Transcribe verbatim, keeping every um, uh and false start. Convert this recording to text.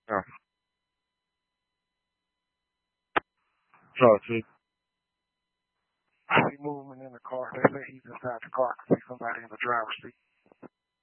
Yeah. So, see, he moving in the car. They say he's inside the car. I can see somebody in the driver's seat.